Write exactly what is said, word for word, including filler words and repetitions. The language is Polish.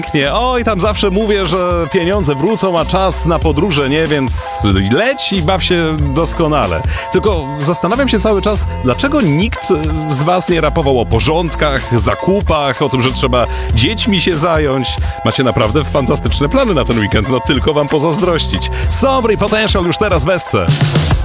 pięknie. Oj, tam zawsze mówię, że pieniądze wrócą, a czas na podróże nie, więc leć i baw się doskonale. Tylko zastanawiam się cały czas, dlaczego nikt z was nie rapował o porządkach, zakupach, o tym, że trzeba dziećmi się zająć. Macie naprawdę fantastyczne plany na ten weekend, no tylko wam pozazdrościć. Sombre Potential już teraz w Esce.